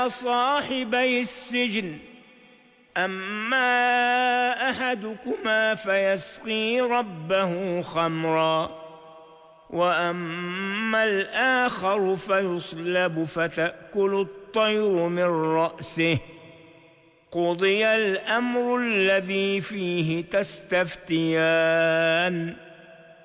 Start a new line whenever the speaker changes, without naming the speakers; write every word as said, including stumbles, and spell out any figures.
صاحبي السجن أما أحدكما فيسقي ربه خمرا وأما الآخر فيصلب فتأكل الطير من رأسه قضي الأمر الذي فيه تستفتيان